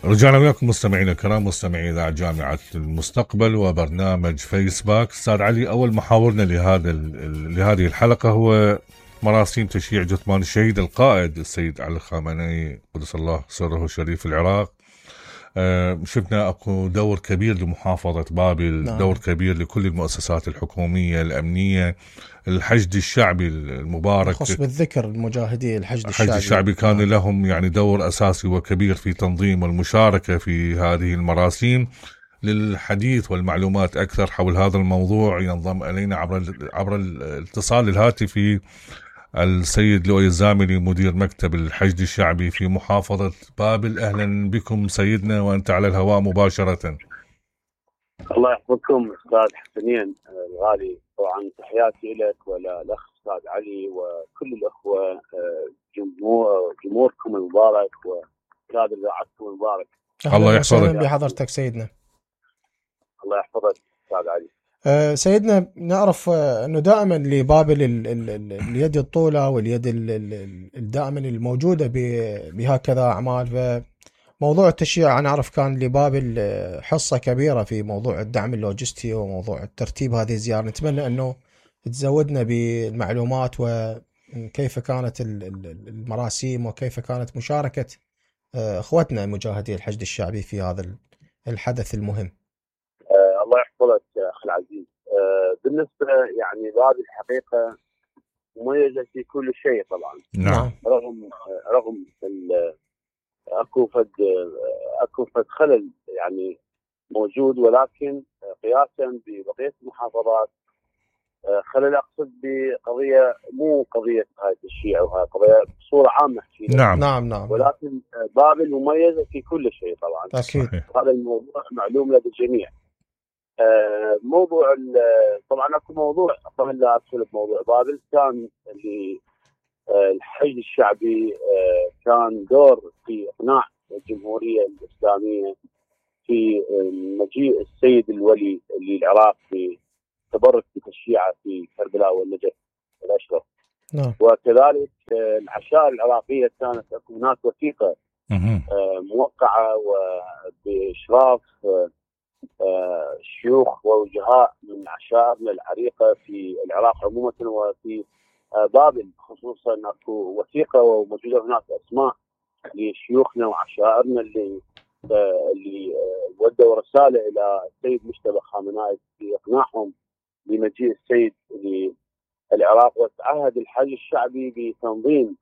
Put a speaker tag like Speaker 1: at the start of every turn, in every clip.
Speaker 1: رجعنا وياكم مستمعينا الكرام، مستمعي إذاعة جامعة المستقبل وبرنامج فيس باك. أستاذ علي، أول محاورنا لهذه الحلقة هو مراسيم تشييع جثمان الشهيد القائد السيد علي الخامنئي قدس الله سره الشريف في العراق. شفنا أكو دور كبير لمحافظة بابل،
Speaker 2: نعم.
Speaker 1: دور كبير لكل المؤسسات الحكومية الأمنية، الحشد الشعبي المبارك.
Speaker 2: يخص بالذكر المجاهدين الحشد
Speaker 1: الحشد
Speaker 2: الشعبي.
Speaker 1: الشعبي كان
Speaker 2: نعم.
Speaker 1: لهم يعني دور أساسي وكبير في تنظيم والمشاركة في هذه المراسيم. للحديث والمعلومات أكثر حول هذا الموضوع ينضم إلينا عبر الاتصال الهاتفي السيد لؤي الزاملي، مدير مكتب الحشد الشعبي في محافظة بابل. أهلا بكم سيدنا، وأنت على الهواء مباشرة.
Speaker 3: الله يحفظكم أستاذ حسنين الغالي. طبعا تحياتي لك وللأخ أستاذ علي وكل الأخوة، جمهوركم المبارك وكادر إذاعتكم المبارك.
Speaker 1: الله
Speaker 2: أهلا وسهلا
Speaker 1: يحفظك.
Speaker 2: بحضرتك سيدنا.
Speaker 3: الله يحفظك أستاذ علي.
Speaker 2: سيدنا، نعرف أنه دائما لبابل اليد الطولة واليد دائما الموجودة بهكذا أعمال. فموضوع التشييع أنا أعرف كان لبابل حصة كبيرة في موضوع الدعم اللوجستي وموضوع الترتيب هذه الزيارة. نتمنى أنه تزودنا بالمعلومات وكيف كانت المراسيم وكيف كانت مشاركة اخوتنا مجاهدي الحشد الشعبي في هذا الحدث المهم.
Speaker 3: الله يحفظك أخي العزيز. بالنسبة يعني بهذه الحقيقة مميزة في كل شيء طبعا.
Speaker 1: نعم.
Speaker 3: رغم اكو فد خلل يعني موجود، ولكن قياسا ببقية المحافظات خلل أقصد بقضية، مو قضية هاي التشييع وهاي قضية بصورة عامة.
Speaker 1: نعم.
Speaker 2: نعم.
Speaker 3: ولكن بابل مميزة في كل شيء طبعا.
Speaker 2: أكيد.
Speaker 3: هذا الموضوع معلوم لدى الجميع. موضوع طبعا اكو موضوع قبل لا ادخل بموضوع بابل، كان الحشد الشعبي كان دور في اقناع الجمهورية الإسلامية في مجيء السيد الولي للعراق في تبرك بتشييعه في كربلاء والنجف الأشرف.
Speaker 2: نعم.
Speaker 3: وكذلك العشائر العراقية كانت هناك وثيقة موقعة وبإشراف شيوخ ووجهاء من عشائرنا العريقة في العراق عموما وفي بابل خصوصا. اكو وثيقة وموجودة هناك أسماء لشيوخنا وعشائرنا اللي ودوا رسالة إلى السيد مجتبى خامنئي في إقناعهم بمجيء السيد للعراق، وتعهد الحشد الشعبي بتنظيم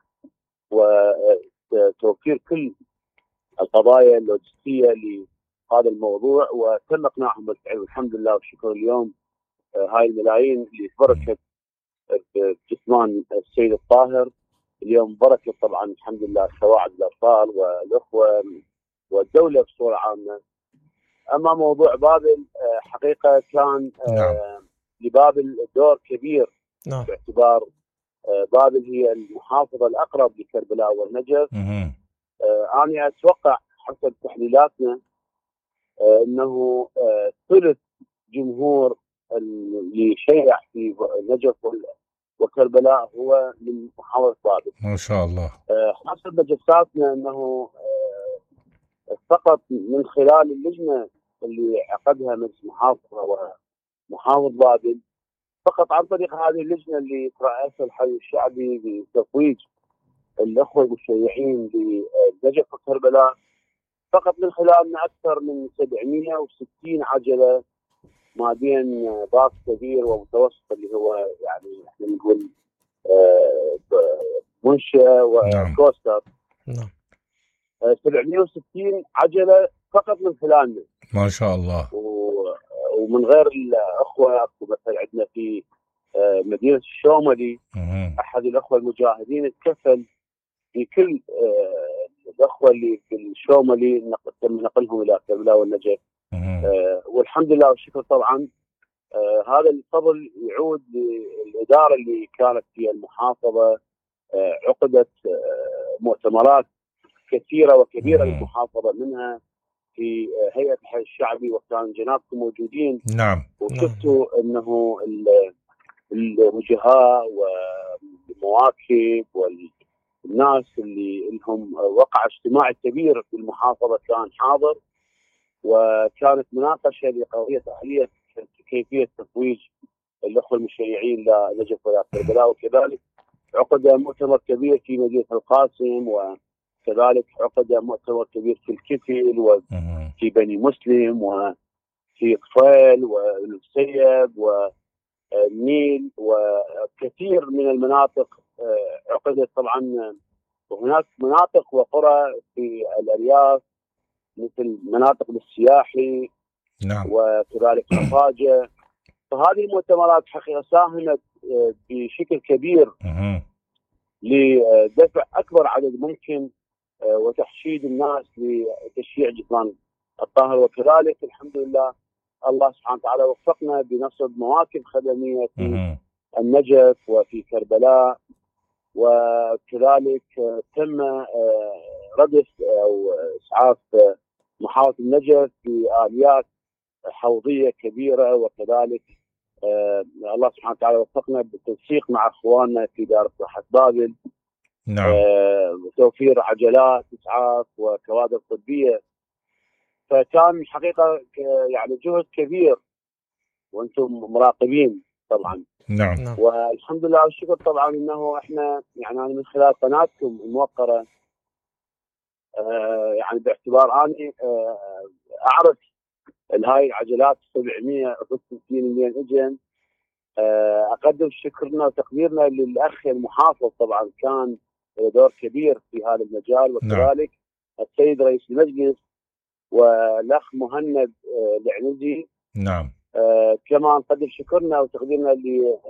Speaker 3: وتوفير كل القضايا اللوجستية لهذا الموضوع، وتم إقناعهم بالفعل والحمد لله والشكر. اليوم هاي الملايين اللي تبركت بجثمان السيد الطاهر اليوم بركة طبعا الحمد لله سواعد الأطفال والأخوة والدولة بصورة عامة. أما موضوع بابل حقيقة كان لبابل دور كبير.
Speaker 2: نعم.
Speaker 3: باعتبار بابل هي المحافظة الأقرب لكربلاء والنجف. أنا أتوقع حسب تحليلاتنا أنه ثلث جمهور اللي شيع في النجف وكربلاء هو من محافظة بابل.
Speaker 1: ما شاء الله.
Speaker 3: حسب مجساتنا أنه فقط من خلال اللجنة اللي عقدها مجلس محافظة ومحافظ بابل، فقط عن طريق هذه اللجنة اللي ترأسها الحي الشعبي بتفويج الأخوة المشيعين لنجف وكربلاء، فقط من خلالنا أكثر من 760 عجلة ما بين باص كبير ومتوسط اللي هو يعني احنا نقول منشأ وكوستر.
Speaker 2: نعم.
Speaker 3: 760 عجلة فقط من خلالنا.
Speaker 1: ما شاء الله.
Speaker 3: ومن غير الأخوة أكو مثلا عندنا في مدينة الشوملي أحد الأخوة المجاهدين تكفل في كل الأخوة اللي في الشوملي تم نقلهم إلى كربلاء والنجف. والحمد لله والشكر طبعا. هذا الفضل يعود للإدارة اللي كانت في المحافظة. عقدت مؤتمرات كثيرة وكبيرة للمحافظة، منها في هيئة الحي الشعبي وكان جنابكم موجودين.
Speaker 1: نعم.
Speaker 3: وشفتوا أنه الوجهاء والمواكب الناس اللي لهم وقع اجتماعي كبير في المحافظة كان حاضر، وكانت مناقشة لقضية آلية كيفية تفويج الأخوة المشيعين لنجف ولا كربلاء، وكذلك عقد مؤتمر كبير في مدينة القاسم، وكذلك عقد مؤتمر كبير في الكفل وفي بني مسلم وفي طفيل والسيب والنيل وكثير من المناطق عقدت طبعا. وهناك مناطق وقرى في الأرياف مثل مناطق للسياحي
Speaker 1: نعم،
Speaker 3: وكذلك خفاجة. فهذه المؤتمرات حقيقة ساهمت بشكل كبير لدفع أكبر عدد ممكن وتحشيد الناس لتشييع جثمان الطاهر. وكذلك الحمد لله الله سبحانه وتعالى وفقنا بنصب مواكب خدمية في النجف وفي كربلاء، وكذلك تم ردف أو إسعاف محافظة النجف بآليات حوضية كبيرة، وكذلك الله سبحانه وتعالى وفقنا بالتنسيق مع اخواننا في دار صحة بابل.
Speaker 1: نعم.
Speaker 3: توفير عجلات اسعاف وكوادر طبية. فكان حقيقة يعني جهد كبير وانتم مراقبين طبعا.
Speaker 1: نعم.
Speaker 3: والحمد لله والشكر طبعا انه احنا يعني أنا من خلال قناتكم الموقرة يعني باعتبار اني اعرف هاي العجلات 760 مليون اجن، اقدم شكرنا وتقديرنا للاخ المحافظ طبعا كان دور كبير في هذا المجال، وكذلك السيد رئيس المجلس والاخ مهند العنزي.
Speaker 1: نعم.
Speaker 3: كما نقدم شكرنا وتقديرنا لاذاعه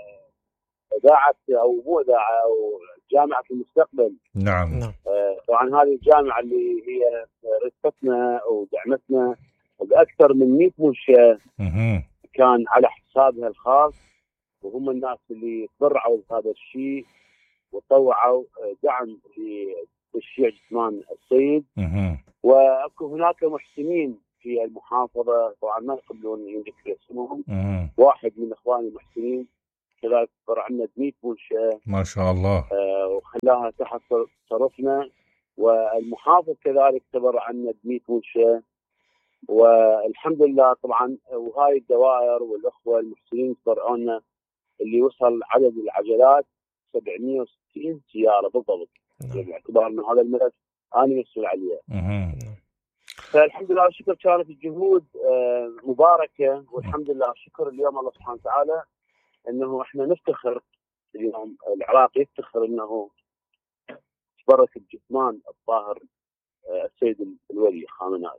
Speaker 3: او مو اذاعه او جامعه المستقبل.
Speaker 1: نعم.
Speaker 3: طبعا هذه الجامعه اللي هي رفقتنا ودعمتنا باكثر من 100 منشاه كان على حسابها الخاص، وهم الناس اللي تبرعوا بهذا الشيء وطوعوا دعم لتشييع جثمان السيد. واكو هناك محسنين في المحافظه طبعا ما يقبلون يذكر اسمهم، واحد من اخواني المحسنين كذلك تبرع لنا ب 100 منشاه
Speaker 1: ما شاء الله،
Speaker 3: وخلاها تحت تصرفنا. والمحافظ كذلك تبرع لنا ب 100 منشاه، والحمد لله طبعا. وهاي الدوائر والاخوه المحسنين تبرعوا لنا اللي وصل عدد العجلات 760 سياره بالضبط، باعتبار انه هذا الملف انا مسؤول عليه. فالحمد لله والشكر كانت الجهود مباركه، والحمد لله والشكر اليوم الله سبحانه وتعالى انه احنا نفتخر اليوم، العراق يفتخر انه تبرك الجثمان الطاهر السيد الولي خامنئي.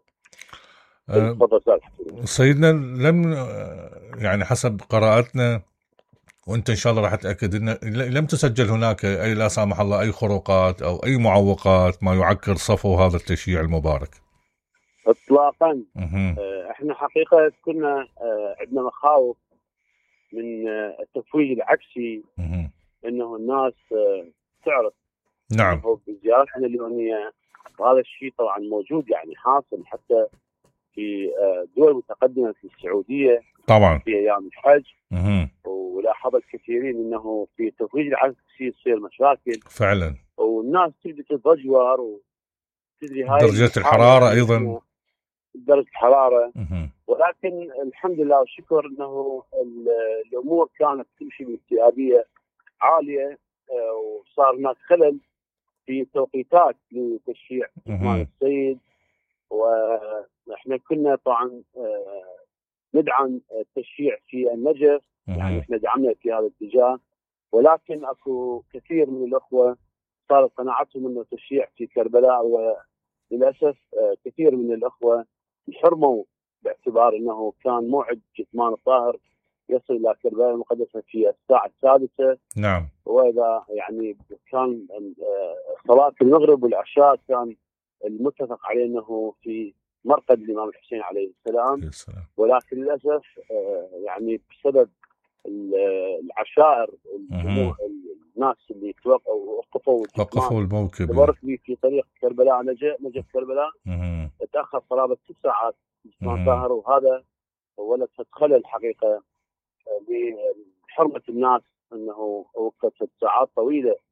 Speaker 1: سيدنا لم يعني حسب قراءتنا وانت ان شاء الله راح تاكد ان لم تسجل هناك اي لا سامح الله اي خروقات او اي معوقات ما يعكر صفو هذا التشييع المبارك
Speaker 3: اطلاقا. احنا حقيقه كنا عندنا مخاوف من التفويج العكسي، انه الناس تعرف
Speaker 1: نعم
Speaker 3: بزيارتنا اليوميه، وهذا الشيء طبعا موجود يعني حاصل حتى في دول متقدمه في السعوديه
Speaker 1: طبعا
Speaker 3: في ايام الحج. ولاحظ الكثيرين انه في التفويج العكسي تصير مشاكل
Speaker 1: فعلا،
Speaker 3: والناس تبدي تتضجر وتدري هاي
Speaker 1: درجه الحراره ايضا
Speaker 3: درجه الحراره. ولكن الحمد لله والشكر انه الامور كانت تمشي باستيعابيه عاليه، وصار هناك خلل في توقيتات لتشييع جثمان السيد. واحنا كنا طبعا ندعم التشييع في النجف، يعني احنا دعمنا في هذا الاتجاه، ولكن اكو كثير من الاخوه صارت قناعتهم انه التشييع في كربلاء، وللاسف كثير من الاخوه انحرموا باعتبار انه كان موعد جثمان الطاهر يصل الى كربلاء المقدسه في الساعه 6.
Speaker 1: نعم.
Speaker 3: واذا يعني كان صلاه المغرب والعشاء كان المتفق عليه انه في مرقد الامام الحسين عليه السلام. ولكن للاسف يعني بسبب العشائر الناس اللي وقفوا
Speaker 1: الموكب
Speaker 3: تبارك لي في طريق كربلاء نجف كربلاء تاخر قرابه 6 ساعات جثمان طاهر، وهذا ولد خلل الحقيقه بحرمه الناس انه وقفت ساعات طويله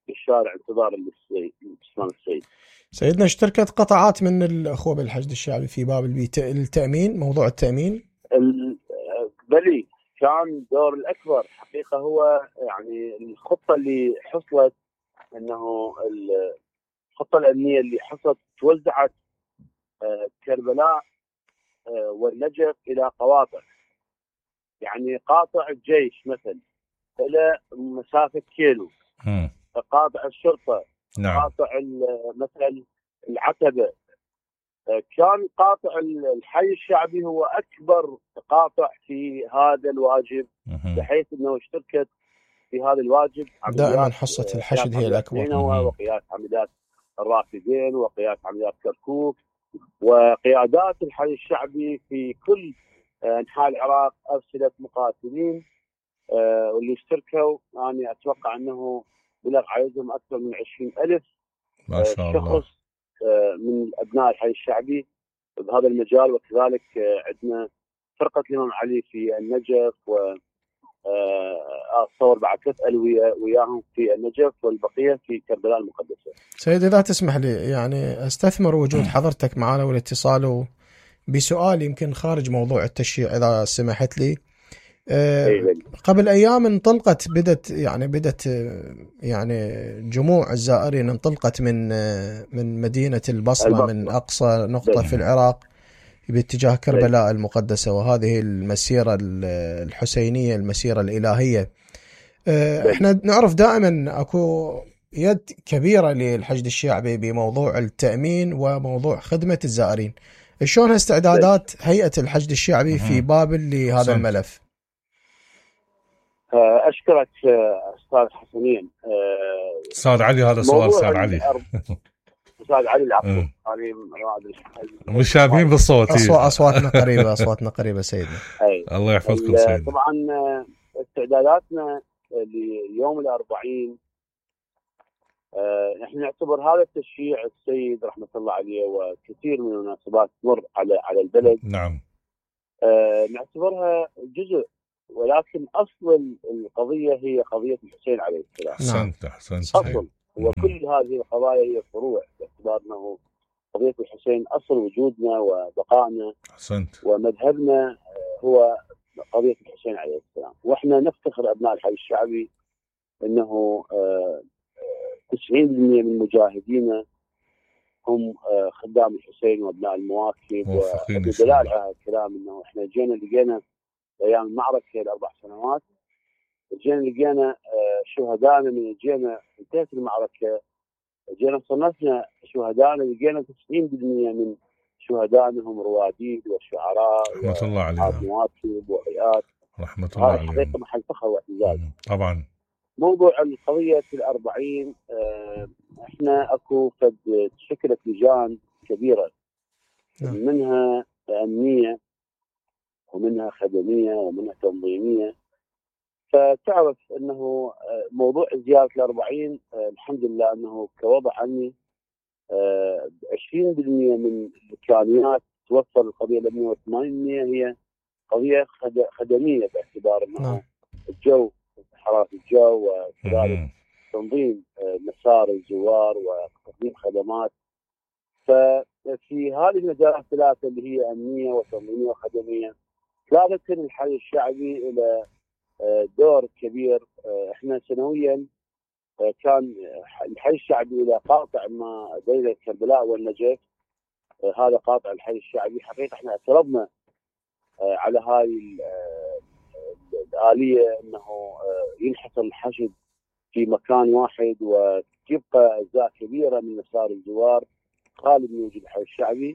Speaker 3: في الشارع انتظارا للاستسلام السيد.
Speaker 2: سيدنا، اشتركت قطاعات من الأخوة بالحشد الشعبي في باب التأمين، موضوع التأمين؟
Speaker 3: بلي كان دور الأكبر حقيقة. هو يعني الخطة اللي حصلت، أنه الخطة الأمنية اللي حصلت توزعت كربلاء والنجف إلى قواطع. يعني قاطع الجيش مثلا إلى مسافة كيلو، قاطع الشرطة،
Speaker 1: نعم.
Speaker 3: قاطع مثلا العتبة. كان قاطع الحي الشعبي هو أكبر قاطع في هذا الواجب، بحيث أنه اشتركت في هذا الواجب
Speaker 2: دائما حصة الحشد هي الأكبر،
Speaker 3: وقيادة عمليات الرافدين وقيادة عمليات كركوك وقيادات الحي الشعبي في كل أنحاء العراق أرسلت مقاتلين واللي اشتركوا. يعني أتوقع أنه بلغ عددهم أكثر من 20,000
Speaker 1: ما شاء الله
Speaker 3: شخص من أبناء الحي الشعبي بهذا المجال. وكذلك عندنا فرقة الإمام علي في النجف، و أتصور بعد 3 ألوية وياهم في النجف والبقية في كربلاء المقدسة.
Speaker 2: سيد، إذا تسمح لي يعني أستثمر وجود حضرتك معنا والاتصال بسؤال يمكن خارج موضوع التشييع إذا سمحت لي. قبل أيام بدت جموع الزائرين انطلقت من مدينة البصرة، من أقصى نقطة في العراق باتجاه كربلاء المقدسة، وهذه المسيرة الحسينية، المسيرة الإلهية. احنا نعرف دائما أكو يد كبيرة للحشد الشعبي بموضوع التأمين وموضوع خدمة الزائرين. شلون استعدادات هيئة الحشد الشعبي في بابل لهذا الملف؟
Speaker 3: أشكرك أستاذ حسنين.
Speaker 1: أستاذ علي، هذا سؤال أستاذ علي.
Speaker 3: أستاذ علي العفو.
Speaker 1: مشابهين بالصوت.
Speaker 2: أصواتنا قريبة سيدنا.
Speaker 1: الله يحفظكم سيدنا.
Speaker 3: طبعا استعداداتنا ليوم الأربعين، نحن نعتبر هذا التشييع السيد رحمة الله عليه وكثير من المناسبات تمر على البلد.
Speaker 1: نعم.
Speaker 3: نعتبرها جزء، ولكن أصل القضية هي قضية الحسين عليه السلام.
Speaker 1: أحسنت.
Speaker 3: أصل وكل هذه القضايا هي فروع، باعتبار أنه قضية الحسين أصل وجودنا وبقائنا. ومذهبنا هو قضية الحسين عليه السلام. وإحنا نفتخر أبناء الحي الشعبي أنه 90% من مجاهدينا هم خدام الحسين وابناء المواكب. ودلال على هذا الكلام انه احنا لقينا ايام المعركه ال4 سنوات، لقينا شهدائنا من انتهت المعركه، صنفنا شهدائنا، لقينا 90% من شهدائنا هم رواديد وشعراء
Speaker 1: رحمة الله عليهم،
Speaker 3: مواكب وهيئات.
Speaker 1: رحمة الله عليهم.
Speaker 3: حقيقه محل فخر واعتزاز.
Speaker 1: طبعا.
Speaker 3: موضوع القضية ال40، احنا اكو تشكلت لجان كبيرة، منها أمنية ومنها خدمية ومنها تنظيمية. فتعرف انه موضوع زيارة ال40 الحمد لله انه كوضع عني 20% من الامكانيات توفر القضية الأمنية، و80% هي قضية خدمية، باعتبار انه الجو، حرارة الجو، وكذلك تنظيم مسار الزوار وتقديم خدمات. ففي هذه المجالات الثلاثة اللي هي أمنية وتنظيمية وخدمية، تلاقت الحي الشعبي إلى دور كبير. احنا سنويا كان الحي الشعبي إلى قاطع ما بين كربلاء والنجف، هذا قاطع الحي الشعبي. حقيقة احنا اعترضنا على هاي الآلية أنه ينحصر الحشد في مكان واحد وتبقى أجزاء كبيرة من مسار الزوار خالي من وجود الحي الشعبي.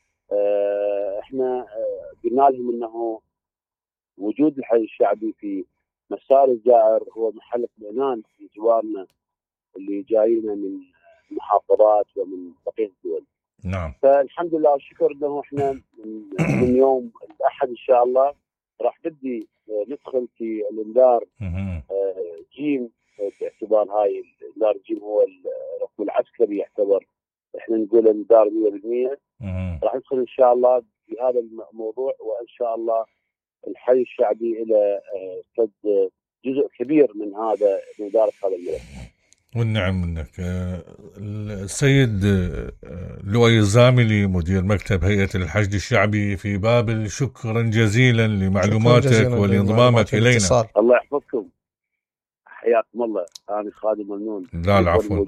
Speaker 3: احنا قلنا لهم أنه وجود الحي الشعبي في مسار الزائر هو محل اطمئنان في جوارنا اللي جايين من المحافظات ومن بقية الدول.
Speaker 1: نعم.
Speaker 3: فالحمد لله والشكر انه احنا من يوم الأحد إن شاء الله راح بدي ندخل في الانذار جيم، باعتبار هاي الانذار جيم هو الرقم العسكري، يعتبر احنا نقول انذار 100%. راح ندخل ان شاء الله بهذا الموضوع، وان شاء الله الحي الشعبي الى سد جزء كبير من هذا، من اداره هذا الملف.
Speaker 1: والنعم منك. السيد لؤي الزاملي مدير مكتب هيئة الحشد الشعبي في بابل، شكرا جزيلا لمعلوماتك ولانضمامك إلينا.
Speaker 3: الله يحفظكم، حياكم الله. أنا خادم ممنون.
Speaker 1: لا العفو،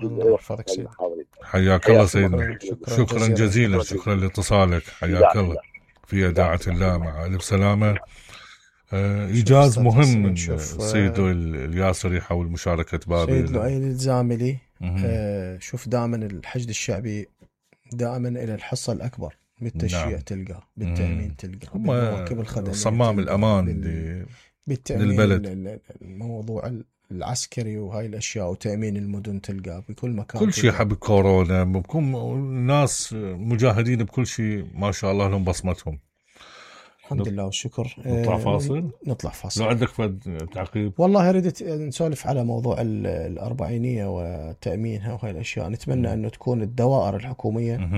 Speaker 1: حياك الله سيدنا، شكرا جزيلا، شكرا لاتصالك، حياك الله في داعة الله مع ألف سلامة. إيجاز مهم من السيد الياسري حول مشاركة بابل.
Speaker 2: سيد لؤي الزاملي شوف دائما الحشد الشعبي دائما إلى الحصة الأكبر بالتشييع. نعم. تلقى بالتأمين، تلقى بالمواكب الخدمية،
Speaker 1: صمام الأمان
Speaker 2: للبلد، الموضوع العسكري وهاي الأشياء وتأمين المدن، تلقى بكل مكان،
Speaker 1: كل شيء. حب كورونا بكم الناس مجاهدين بكل شيء ما شاء الله لهم بصمتهم.
Speaker 2: الحمد لله والشكر.
Speaker 1: نطلع فاصل.
Speaker 2: نطلع فاصل.
Speaker 1: لو عندك فد تعقيب.
Speaker 2: والله ردت نسولف على موضوع الأربعينية وتأمينها وهاي الأشياء. نتمنى أنه تكون الدوائر الحكومية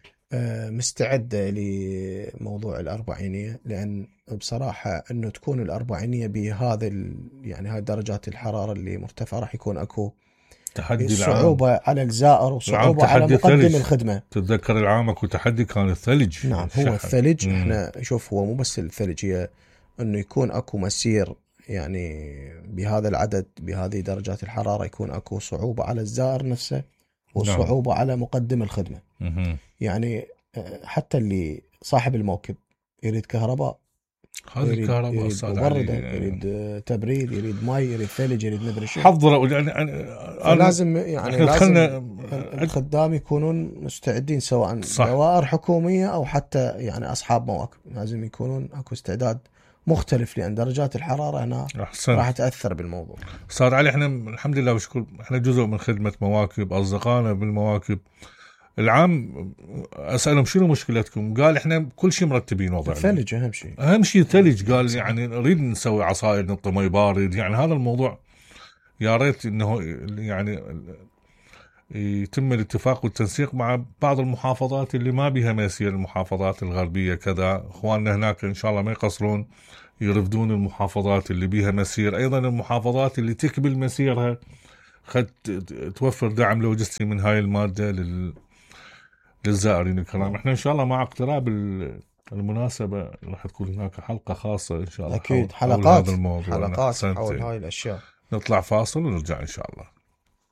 Speaker 2: مستعدة لموضوع الأربعينية، لأن بصراحة أنه تكون الأربعينية بهذا يعني هاي درجات الحرارة اللي مرتفعة راح يكون أكو
Speaker 1: تحدي،
Speaker 2: صعوبة على الزائر وصعوبة على مقدم الخدمة.
Speaker 1: تتذكر العام اكو تحدي كان الثلج.
Speaker 2: نعم هو الثلج. احنا شوف هو مو بس الثلج، هي انه يكون اكو مسير يعني بهذا العدد بهذه درجات الحرارة، يكون اكو صعوبة على الزائر نفسه وصعوبة نعم. على مقدم الخدمة. يعني حتى اللي صاحب الموكب يريد كهرباء، يريد مبردة، يريد تبريد، يريد ماء، يريد ثلج، يريد مدري شو.
Speaker 1: حضروا
Speaker 2: لازم يعني لازم الخدام يكونون مستعدين، سواء دوائر حكومية أو حتى يعني أصحاب مواكب، لازم يكونون أكو استعداد مختلف، لأن درجات الحرارة هنا راح تأثر بالموضوع.
Speaker 1: صار علي احنا الحمد لله وشكر، احنا جزء من خدمة مواكب، أصدقائنا بالمواكب. العام أسألهم شنو مشكلتكم؟ قال احنا كل شيء مرتبين وضعنا.
Speaker 2: الثلج أهم شيء،
Speaker 1: أهم شيء ثلج. قال يعني نريد نسوي عصائر، نطي مي بارد، يعني هذا الموضوع يا ريت انه يعني يتم الاتفاق والتنسيق مع بعض المحافظات اللي ما بها مسير، المحافظات الغربية كذا. اخواننا هناك ان شاء الله ما يقصرون، يرفدون المحافظات اللي بها مسير، ايضا المحافظات اللي تكبل مسيرها توفر دعم لوجستي من هاي المادة للزائرين الكرام. احنا ان شاء الله مع اقتراب المناسبة راح تكون هناك حلقة خاصة ان شاء الله.
Speaker 2: اكيد حلقات حول هاي الاشياء.
Speaker 1: نطلع فاصل ونرجع ان شاء الله.